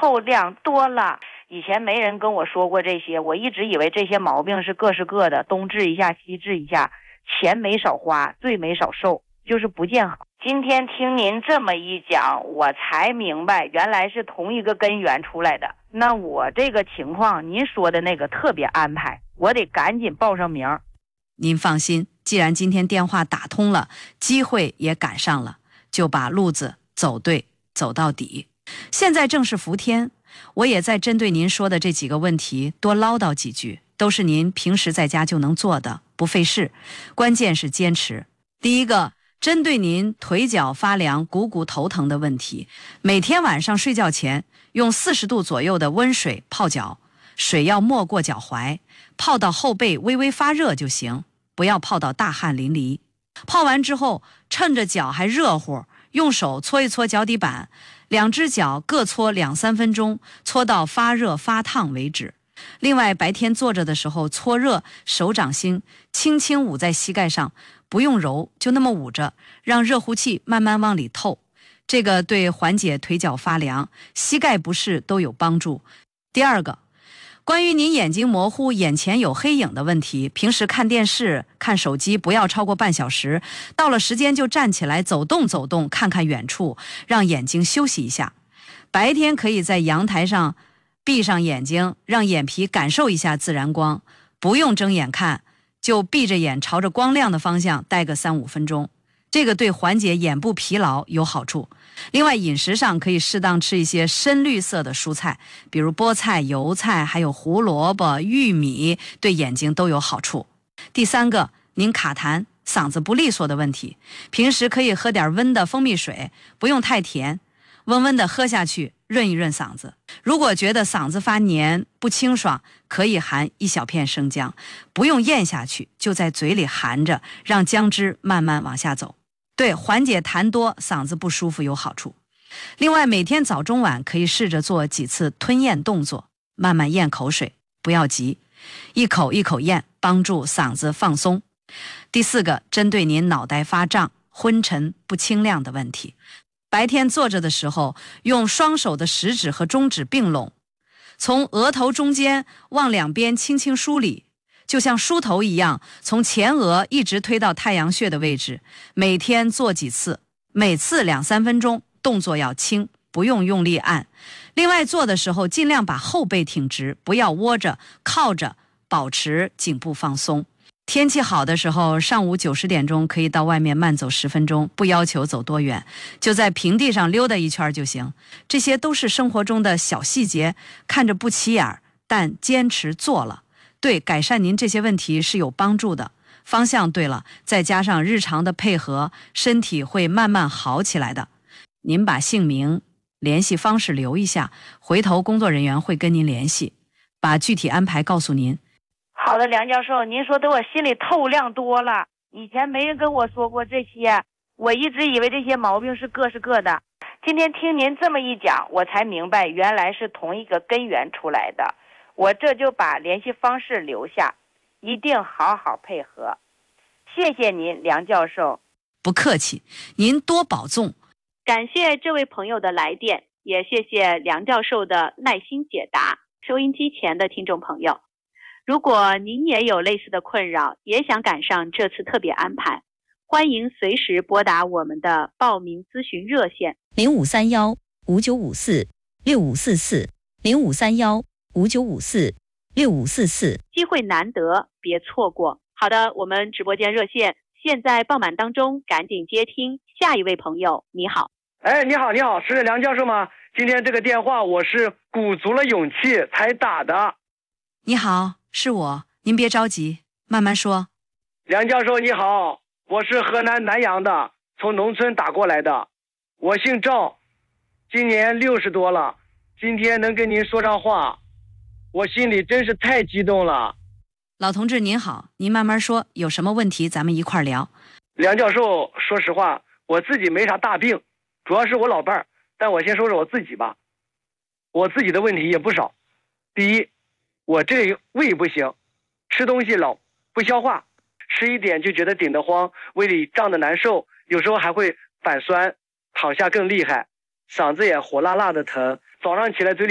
透亮多了。以前没人跟我说过这些，我一直以为这些毛病是各是各的，东治一下西治一下，钱没少花，罪没少受，就是不见好。今天听您这么一讲，我才明白原来是同一个根源出来的。那我这个情况您说的那个特别安排，我得赶紧报上名。 您放心，既然今天电话打通了，机会也赶上了，就把路子走对，走到底。现在正是伏天，我也在针对您说的这几个问题多唠叨几句，都是您平时在家就能做的，不费事，关键是坚持。第一个，针对您腿脚发凉、股骨头疼的问题，每天晚上睡觉前用40度左右的温水泡脚，水要没过脚踝，泡到后背微微发热就行，不要泡到大汗淋漓。泡完之后，趁着脚还热乎，用手搓一搓脚底板，2只脚各搓2-3分钟，搓到发热发烫为止。另外，白天坐着的时候搓热手掌心，轻轻捂在膝盖上，不用揉，就那么捂着，让热乎气慢慢往里透。这个对缓解腿脚发凉、膝盖不适都有帮助。第二个，关于您眼睛模糊、眼前有黑影的问题，平时看电视、看手机不要超过半小时，到了时间就站起来走动走动，看看远处，让眼睛休息一下。白天可以在阳台上闭上眼睛，让眼皮感受一下自然光，不用睁眼看，就闭着眼朝着光亮的方向待个3-5分钟，这个对缓解眼部疲劳有好处。另外，饮食上可以适当吃一些深绿色的蔬菜，比如菠菜、油菜，还有胡萝卜、玉米，对眼睛都有好处。第三个，您卡痰、嗓子不利索的问题，平时可以喝点温的蜂蜜水，不用太甜，温温的喝下去，润一润嗓子。如果觉得嗓子发黏不清爽，可以含1小片生姜，不用咽下去，就在嘴里含着，让姜汁慢慢往下走，对缓解痰多、嗓子不舒服有好处。另外，每天早中晚可以试着做几次吞咽动作，慢慢咽口水，不要急，一口一口咽，帮助嗓子放松。第四个，针对您脑袋发胀、昏沉不清亮的问题，白天坐着的时候，用双手的食指和中指并拢，从额头中间往两边轻轻梳理，就像梳头一样，从前额一直推到太阳穴的位置。每天做几次，每次2-3分钟，动作要轻，不用用力按。另外，做的时候尽量把后背挺直，不要窝着，靠着，保持颈部放松。天气好的时候，上午9-10点钟可以到外面慢走10分钟，不要求走多远，就在平地上溜达一圈就行。这些都是生活中的小细节，看着不起眼，但坚持做了，对改善您这些问题是有帮助的。方向对了，再加上日常的配合，身体会慢慢好起来的。您把姓名、联系方式留一下，回头工作人员会跟您联系，把具体安排告诉您。 好的，梁教授，您说的我心里透亮多了。以前没人跟我说过这些，我一直以为这些毛病是各是各的。今天听您这么一讲，我才明白原来是同一个根源出来的。我这就把联系方式留下，一定好好配合。谢谢您，梁教授。 不客气，您多保重。 感谢这位朋友的来电，也谢谢梁教授的耐心解答。收音机前的听众朋友，如果您也有类似的困扰，也想赶上这次特别安排，欢迎随时拨打我们的报名咨询热线 0531-5954-6544 0531-5954-6544。 机会难得，别错过。好的，我们直播间热线现在爆满当中，赶紧接听下一位朋友。你好。 你好，是梁教授吗？今天这个电话我是鼓足了勇气才打的。 你好，是我，您别着急，慢慢说。 梁教授你好，我是河南南阳的，从农村打过来的，我姓赵，今年60多了，今天能跟您说上话，我心里真是太激动了。 老同志您好，您慢慢说，有什么问题咱们一块聊。 梁教授，说实话，我自己没啥大病，主要是我老伴儿，但我先说说我自己吧。我自己的问题也不少。第一，我这胃不行，吃东西老不消化，吃一点就觉得顶得慌，胃里胀得难受，有时候还会反酸，躺下更厉害，嗓子也火辣辣的疼，早上起来嘴里